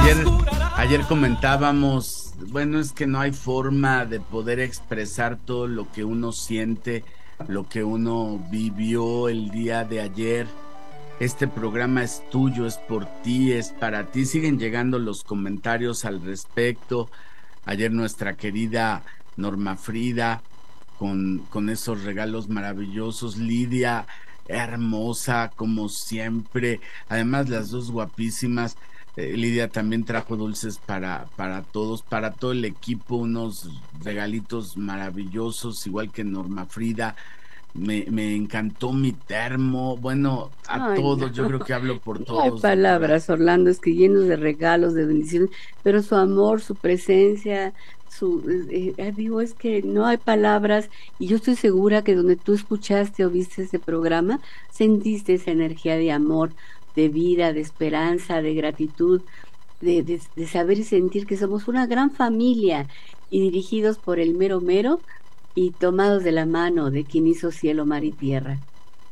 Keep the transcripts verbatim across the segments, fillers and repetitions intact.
ayer, ayer comentábamos, bueno, es que no hay forma de poder expresar todo lo que uno siente, lo que uno vivió el día de ayer. Este programa es tuyo, es por ti, es para ti. Siguen llegando los comentarios al respecto. Ayer nuestra querida Norma Frida con, con esos regalos maravillosos, Lidia, hermosa como siempre, además las dos guapísimas. eh, Lidia también trajo dulces para, para todos, para todo el equipo, unos regalitos maravillosos, igual que Norma Frida. Me, me encantó mi termo, bueno, a Ay, todos, yo no, creo que hablo por no hay todos, doctora. palabras, Orlando, es que llenos de regalos, de bendiciones, pero su amor, su presencia, su, eh, eh, digo, es que no hay palabras, y yo estoy segura que donde tú escuchaste o viste ese programa, sentiste esa energía de amor, de vida, de esperanza, de gratitud, de, de, de saber y sentir que somos una gran familia y dirigidos por el mero mero y tomados de la mano de quien hizo cielo, mar y tierra.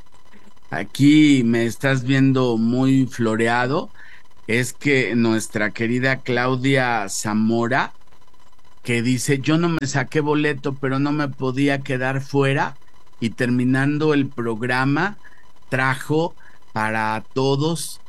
Aquí me estás viendo muy floreado. Es que nuestra querida Claudia Zamora, que dice, yo no me saqué boleto, pero no me podía quedar fuera, y terminando el programa trajo para todos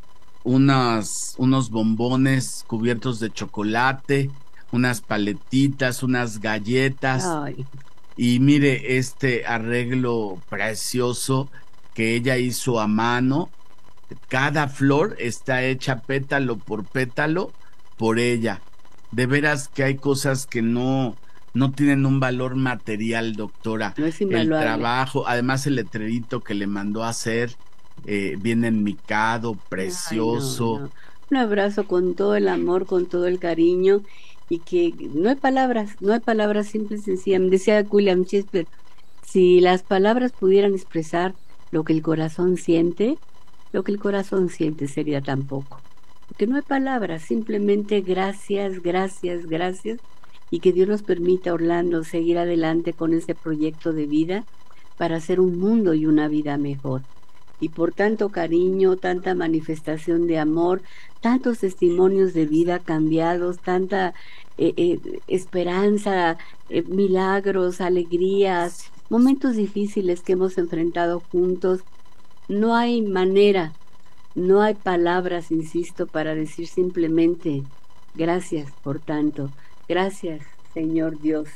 unas, unos bombones cubiertos de chocolate, unas paletitas, unas galletas, Ay, y mire este arreglo precioso que ella hizo a mano. Cada flor está hecha pétalo por pétalo por ella. De veras que hay cosas que no, no tienen un valor material, doctora. no es El invaluable. trabajo, además el letrerito que le mandó a hacer, eh, bien enmicado, Ay, no, precioso. no. Un abrazo con todo el amor, con todo el cariño y que no hay palabras, no hay palabras simples y sencillas. Decía William Shakespeare, si las palabras pudieran expresar lo que el corazón siente, lo que el corazón siente sería tan poco. Porque no hay palabras, simplemente gracias, gracias, gracias y que Dios nos permita, Orlando, seguir adelante con ese proyecto de vida para hacer un mundo y una vida mejor. Y por tanto cariño, tanta manifestación de amor, tantos testimonios de vida cambiados, tanta eh, eh, esperanza, eh, milagros, alegrías, momentos difíciles que hemos enfrentado juntos, no hay manera, no hay palabras, insisto, para decir simplemente gracias por tanto, gracias, Señor Dios,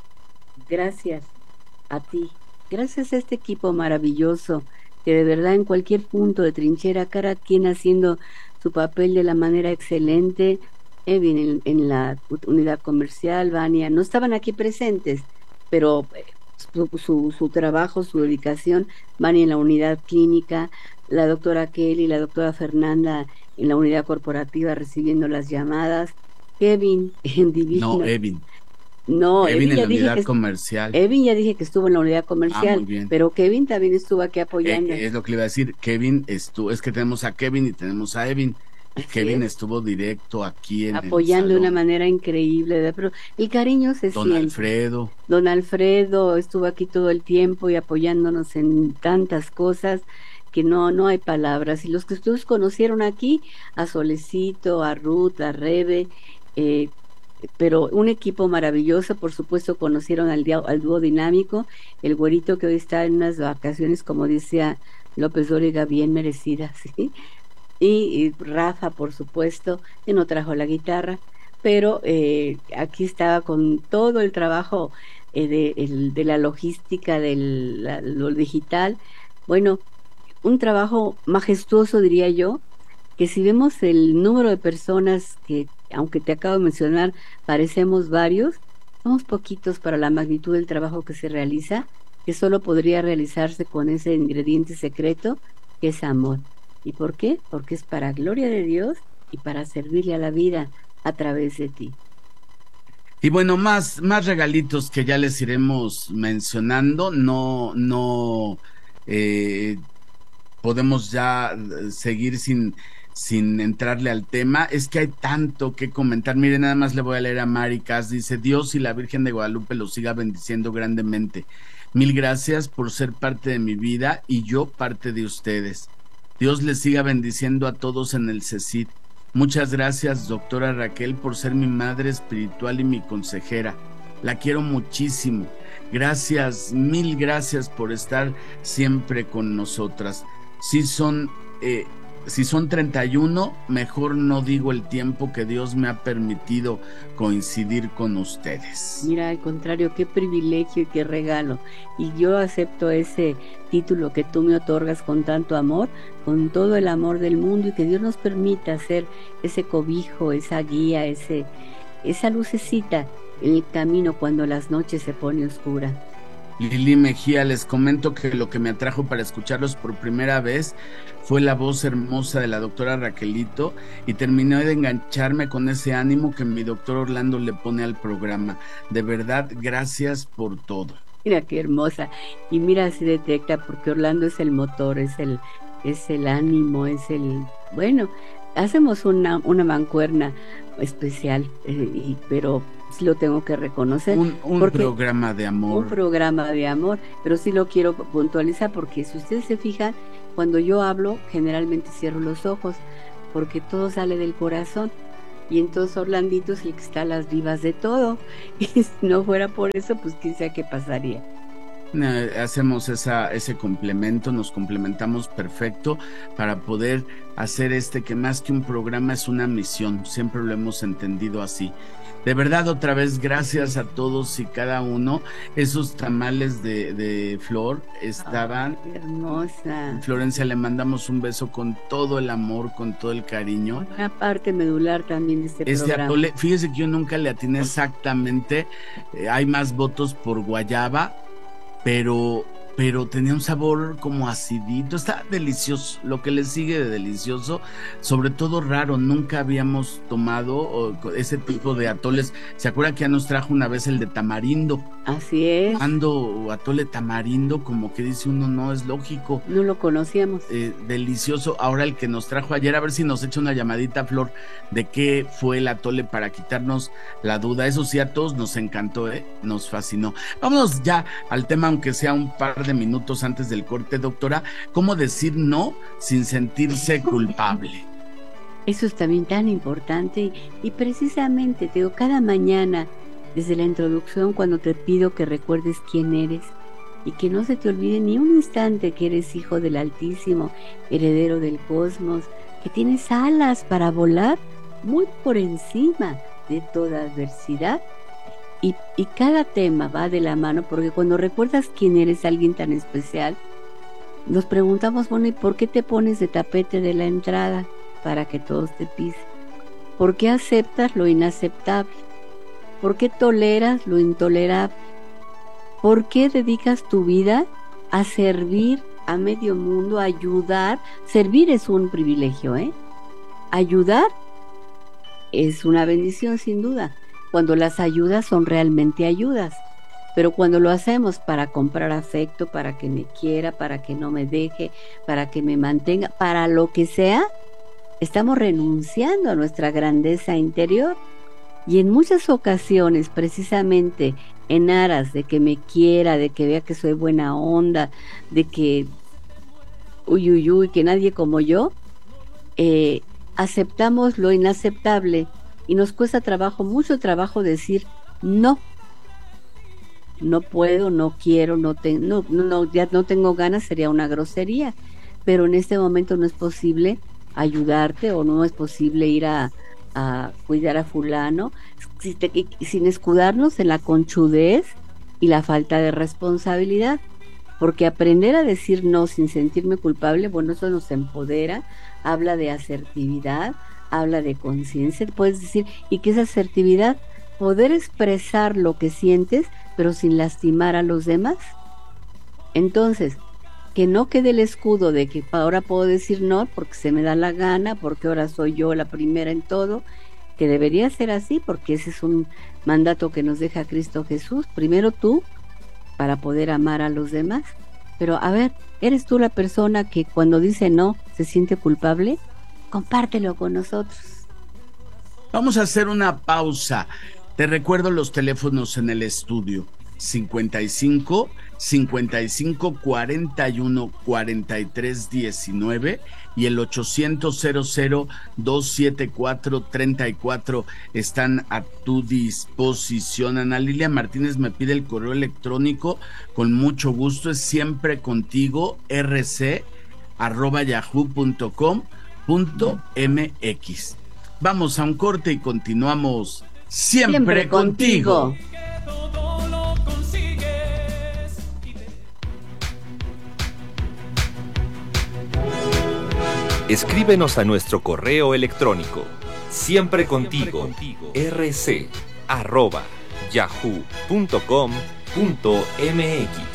gracias a ti. Gracias a este equipo maravilloso, que de verdad en cualquier punto de trinchera, cada quien haciendo su papel de la manera excelente. Evin en, en la unidad comercial, Vania, no estaban aquí presentes, pero eh, su, su, su trabajo, su dedicación, Vania en la unidad clínica, la doctora Kelly, la doctora Fernanda en la unidad corporativa recibiendo las llamadas, Kevin en No, Divina. Evin. No, Evin Evin en ya la dije unidad que comercial. Evin ya dije que estuvo en la unidad Ah, muy comercial, bien. pero Kevin también estuvo aquí Eh, apoyando. es lo que le iba a decir. Kevin estuvo, es que tenemos a Kevin y tenemos a Evin. Y Así Kevin es, estuvo directo aquí en el apoyando de una salón. manera increíble, ¿verdad? Pero el cariño se Don siente. Alfredo. Don Alfredo estuvo aquí todo el tiempo y apoyándonos en tantas cosas que no, no hay palabras. Y los que ustedes conocieron aquí, a Solecito, a Ruth, a Rebe, eh, pero un equipo maravilloso, por supuesto, conocieron al, dia- al dúo dinámico, el güerito que hoy está en unas vacaciones, como decía López Dóriga, bien merecidas, ¿sí? Y, y Rafa, por supuesto, que no trajo la guitarra, pero eh, aquí estaba con todo el trabajo eh, de, el- de la logística, de lo digital. Bueno, un trabajo majestuoso, diría yo, que si vemos el número de personas que, aunque te acabo de mencionar, parecemos varios, somos poquitos para la magnitud del trabajo que se realiza, que solo podría realizarse con ese ingrediente secreto que es amor. ¿Y por qué? Porque es para gloria de Dios y para servirle a la vida a través de ti. Y bueno, más, más regalitos que ya les iremos mencionando. No, no eh, podemos ya eh, seguir sin, sin entrarle al tema. Es que hay tanto que comentar. Mire, nada más le voy a leer a Mari Cas. Dice, Dios y la Virgen de Guadalupe los siga bendiciendo grandemente. Mil gracias por ser parte de mi vida y yo parte de ustedes. Dios les siga bendiciendo a todos en el CECID. Muchas gracias, doctora Raquel, por ser mi madre espiritual y mi consejera. La quiero muchísimo. Gracias, mil gracias por estar siempre con nosotras. Si son, eh, si son treinta y uno, mejor no digo el tiempo que Dios me ha permitido coincidir con ustedes. Mira, al contrario, qué privilegio y qué regalo. Y yo acepto ese título que tú me otorgas con tanto amor, con todo el amor del mundo, y que Dios nos permita ser ese cobijo, esa guía, ese, esa lucecita en el camino cuando las noches se pone oscura. Lili Mejía, les comento que lo que me atrajo para escucharlos por primera vez fue la voz hermosa de la doctora Raquelito, y terminé de engancharme con ese ánimo que mi doctor Orlando le pone al programa. De verdad, gracias por todo. Mira qué hermosa. Y mira, se detecta porque Orlando es el motor, es el, es el ánimo, es el... Bueno, hacemos una, una mancuerna especial, eh, y, pero sí lo tengo que reconocer. Un, un programa de amor. Un programa de amor, pero sí lo quiero puntualizar porque si ustedes se fijan, cuando yo hablo, generalmente cierro los ojos, porque todo sale del corazón. Y entonces Orlandito es el que está a las vivas de todo. Y si no fuera por eso, pues quién sabe qué pasaría. Hacemos esa, ese complemento, nos complementamos perfecto para poder hacer este que más que un programa es una misión. Siempre lo hemos entendido así. De verdad, otra vez, gracias a todos y cada uno. Esos tamales de, de Flor estaban... Oh, hermosa. Florencia, le mandamos un beso con todo el amor, con todo el cariño. Una parte medular también de este, este programa. Atole, fíjese que yo nunca le atiné exactamente. Eh, hay más votos por guayaba, pero... pero tenía un sabor como acidito, está delicioso, lo que le sigue de delicioso, sobre todo raro, nunca habíamos tomado ese tipo de atoles. ¿Se acuerda que ya nos trajo una vez el de tamarindo? Así es. Ando atole tamarindo, como que dice uno, no es lógico. No lo conocíamos. Eh, delicioso. Ahora el que nos trajo ayer, a ver si nos echa una llamadita, Flor, de qué fue el atole para quitarnos la duda. Eso sí, a todos nos encantó, ¿eh? Nos fascinó. Vámonos ya al tema, aunque sea un par de minutos antes del corte, doctora. ¿Cómo decir no sin sentirse culpable? Eso es también tan importante, y, y precisamente, te digo, cada mañana, desde la introducción, cuando te pido que recuerdes quién eres y que no se te olvide ni un instante que eres hijo del Altísimo, heredero del cosmos, que tienes alas para volar muy por encima de toda adversidad. Y, y cada tema va de la mano, porque cuando recuerdas quién eres, alguien tan especial, nos preguntamos, bueno, ¿y por qué te pones de tapete de la entrada? Para que todos te pisen. ¿Por qué aceptas lo inaceptable? ¿Por qué toleras lo intolerable? ¿Por qué dedicas tu vida a servir a medio mundo, a ayudar? Servir es un privilegio, ¿eh? Ayudar es una bendición, sin duda, cuando las ayudas son realmente ayudas. Pero cuando lo hacemos para comprar afecto, para que me quiera, para que no me deje, para que me mantenga, para lo que sea, estamos renunciando a nuestra grandeza interior. Y en muchas ocasiones, precisamente en aras de que me quiera, de que vea que soy buena onda, de que uy, uy, uy, que nadie como yo, eh, aceptamos lo inaceptable y nos cuesta trabajo, mucho trabajo decir no. No puedo, no quiero, no, te, no, no, ya no tengo ganas, sería una grosería. Pero en este momento no es posible ayudarte, o no es posible ir a, a cuidar a fulano, sin escudarnos en la conchudez y la falta de responsabilidad, porque aprender a decir no sin sentirme culpable, bueno, eso nos empodera, habla de asertividad, habla de conciencia. Puedes decir, ¿y qué es asertividad? Poder expresar lo que sientes, pero sin lastimar a los demás. Entonces, que no quede el escudo de que ahora puedo decir no porque se me da la gana, porque ahora soy yo la primera en todo, que debería ser así, porque ese es un mandato que nos deja Cristo Jesús. Primero tú, para poder amar a los demás. Pero a ver, ¿eres tú la persona que cuando dice no se siente culpable? Compártelo con nosotros. Vamos a hacer una pausa. Te recuerdo los teléfonos en el estudio: cincuenta y cinco, cincuenta y cinco cuarenta y uno cuarenta y tres diecinueve y el ochocientos cero cero dos siete cuatro treinta y cuatro están a tu disposición. Ana Lilia Martínez me pide el correo electrónico, con mucho gusto, es siempre contigo rc arroba yahoo punto com punto mx. Vamos a un corte y continuamos siempre, siempre contigo. contigo. Escríbenos a nuestro correo electrónico siempre contigo rc arroba yahoo punto com punto mx.